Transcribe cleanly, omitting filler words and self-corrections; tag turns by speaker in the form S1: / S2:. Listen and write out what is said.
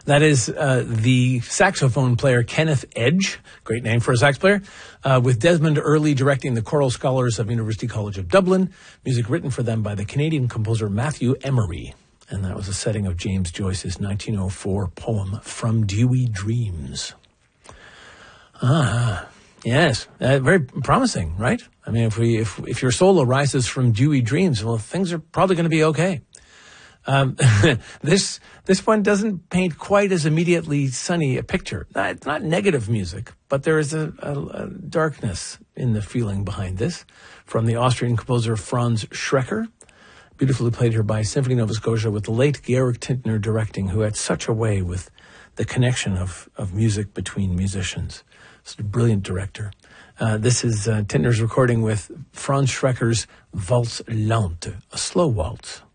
S1: That is the saxophone player Kenneth Edge, great name for a sax player, with Desmond Earley directing the choral scholars of University College of Dublin. Music written for them by the Canadian composer Matthew Emery. And that was a setting of James Joyce's 1904 poem, From Dewy Dreams. Yes, very promising, right? I mean, if your soul arises from dewy dreams, well, things are probably going to be okay. This one doesn't paint quite as immediately sunny a picture. It's not negative music, but there is a darkness in the feeling behind this. From the Austrian composer Franz Schrecker, beautifully played here by Symphony Nova Scotia with the late Georg Tintner directing, who had such a way with the connection of music between musicians. He's a brilliant director. This is Tintner's recording with Franz Schrecker's Valse Lente, a slow waltz.